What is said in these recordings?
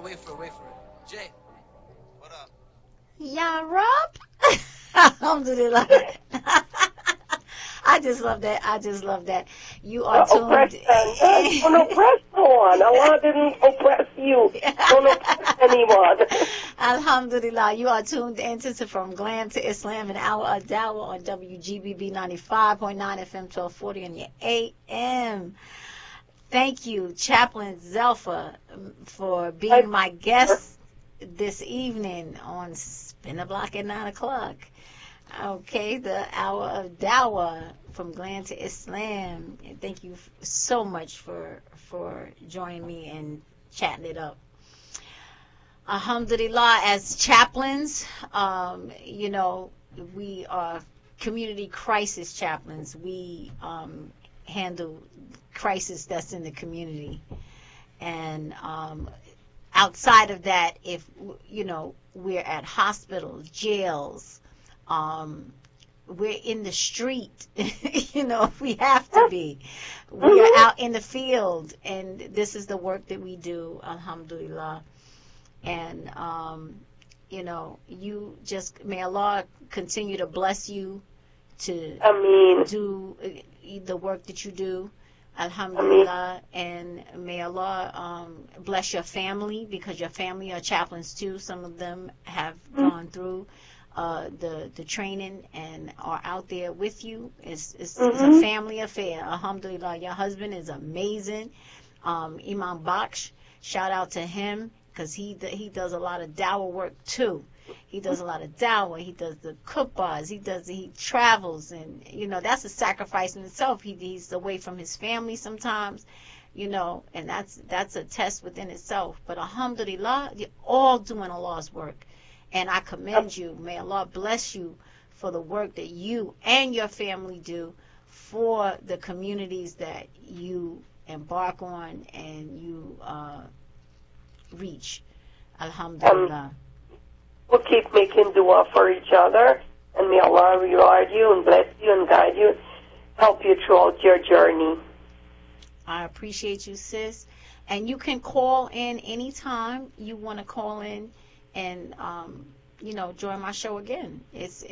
wait for it. Jay, what up? Ya Rab. Alhamdulillah. I just love that. I just love that. You are tuned. Don't oppress no one. Allah didn't oppress you. Don't oppress anyone. Alhamdulillah. You are tuned into From Glam to Islam, an hour of Dawah on WGBB 95.9 FM 1240 on your AM. Thank you, Chaplain Zelfa, for being my guest this evening on Spin the Block at 9 o'clock. Okay, the hour of Dawah from Glam to Islam. And thank you so much for joining me and chatting it up. Alhamdulillah, as chaplains, we are community crisis chaplains. We handle crisis that's in the community. And outside of that, if, we're at hospitals, jails, we're in the street, if we have to be. We are out in the field, and this is the work that we do, alhamdulillah. And, you just, may Allah continue to bless you to do the work that you do, alhamdulillah. And may Allah bless your family, because your family are chaplains too. Some of them have gone through the training and are out there with you. It's a family affair, alhamdulillah. Your husband is amazing. Imam Baksh, shout out to him, because he does a lot of dawah work too. He does a lot of dawah. He does the kubbas. He travels, and that's a sacrifice in itself. He's away from his family sometimes, and that's a test within itself. But alhamdulillah, you're all doing Allah's work. And I commend you. May Allah bless you for the work that you and your family do for the communities that you embark on and you reach. Alhamdulillah. We'll keep making dua for each other, and may Allah reward you and bless you and guide you, help you throughout your journey. I appreciate you, sis. And you can call in anytime you want to call in and join my show again.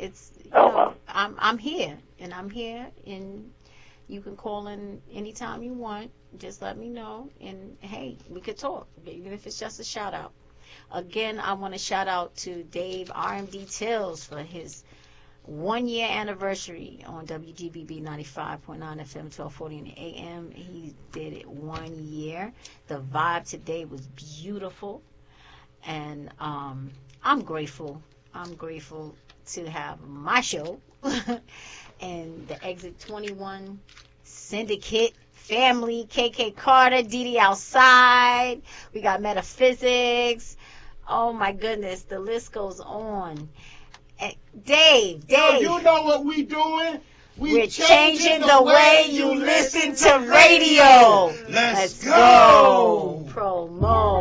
I'm here, and you can call in anytime you want. Just let me know, and hey, we could talk, even if it's just a shout out. Again, I want to shout out to Dave RMD Tills for his 1 year anniversary on WGBB 95.9 FM 1240 in the AM. He did it 1 year. The vibe today was beautiful. And I'm grateful. I'm grateful to have my show and the Exit 21 Syndicate family, KK Carter, Didi Outside. We got Metaphysics. Oh my goodness, the list goes on. Dave. You know what we doing? We're changing the way you listen to radio. Let's go. Promo.